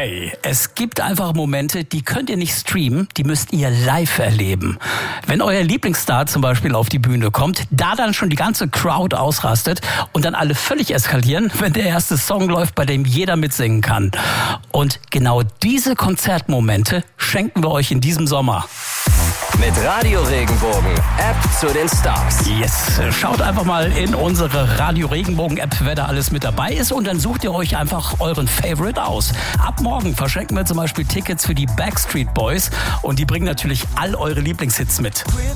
Hey, es gibt einfach Momente, die könnt ihr nicht streamen, die müsst ihr live erleben. Wenn euer Lieblingsstar zum Beispiel auf die Bühne kommt, da dann schon die ganze Crowd ausrastet und dann alle völlig eskalieren, wenn der erste Song läuft, bei dem jeder mitsingen kann. Und genau diese Konzertmomente schenken wir euch in diesem Sommer. Mit Radio Regenbogen, App zu den Stars. Yes, schaut einfach mal in unsere Radio Regenbogen App, wer da alles mit dabei ist, und dann sucht ihr euch einfach euren Favorite aus. Ab morgen verschenken wir zum Beispiel Tickets für die Backstreet Boys und die bringen natürlich all eure Lieblingshits mit.